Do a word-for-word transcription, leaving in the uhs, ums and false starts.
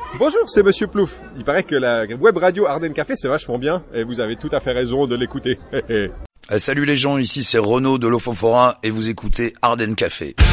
Bonjour, c'est Monsieur Plouf. Il paraît que la web radio Ardennes Café, c'est vachement bien, et vous avez tout à fait raison de l'écouter. euh, salut les gens, ici c'est Renaud de l'Ofofora, et vous écoutez Ardennes Café.